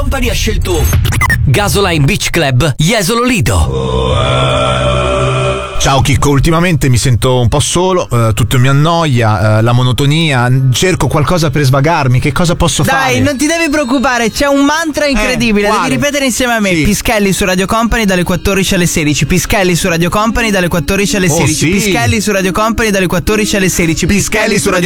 Company ha scelto Gasoline Beach Club Jesolo Lido. Ciao Chicco, ultimamente mi sento un po' solo, tutto mi annoia, la monotonia, cerco qualcosa per svagarmi, che cosa posso fare? Dai, non ti devi preoccupare, c'è un mantra incredibile, devi ripetere insieme a me. Sì. Pischelli su Radio Company dalle 14 alle 16, Pischelli su Radio Company dalle 14 alle 16, sì. Pischelli su Radio Company dalle 14 alle 16, Pischelli su Radio